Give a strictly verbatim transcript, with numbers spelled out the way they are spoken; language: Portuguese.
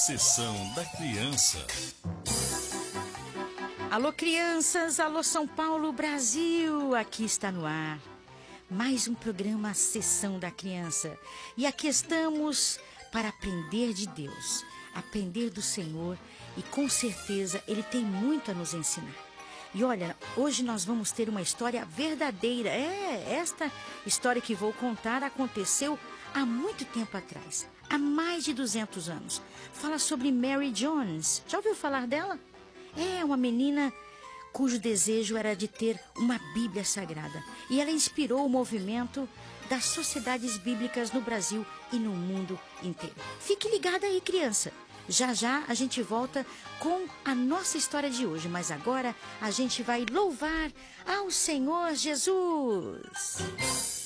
Sessão da Criança. Alô, crianças! Alô, São Paulo, Brasil! Aqui está no ar mais um programa Sessão da Criança. E aqui estamos para aprender de Deus, aprender do Senhor, e com certeza Ele tem muito a nos ensinar. E olha, hoje nós vamos ter uma história verdadeira. É, esta história que vou contar aconteceu há muito tempo atrás, há mais de duzentos anos. Fala sobre Mary Jones. Já ouviu falar dela? É uma menina cujo desejo era de ter uma Bíblia Sagrada. E ela inspirou o movimento das sociedades bíblicas no Brasil e no mundo inteiro. Fique ligada aí, criança. Já já a gente volta com a nossa história de hoje. Mas agora a gente vai louvar ao Senhor Jesus.